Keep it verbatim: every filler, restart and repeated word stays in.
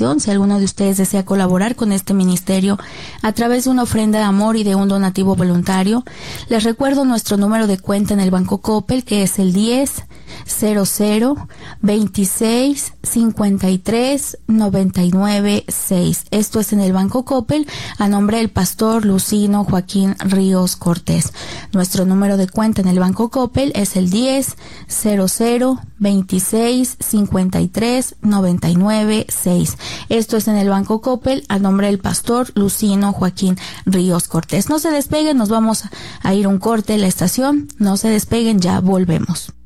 estación. Si alguno de ustedes desea colaborar con este ministerio a través de una ofrenda de amor y de un donativo voluntario, les recuerdo nuestro número de cuenta en el Banco Coppel, que es el diez cero cero veintiséis cincuenta y tres noventa y nueve seis. Esto es en el Banco Coppel, a nombre del pastor Lucino Joaquín Ríos Cortés. Nuestro número de cuenta en el Banco Coppel es el diez cero cero veintiséis cincuenta y tres noventa y nueve seis. Esto es en el Banco Coppel, a nombre del pastor Lucino Joaquín Ríos Cortés. No se despeguen, nos vamos a ir a un corte en la estación. No se despeguen, ya volvemos.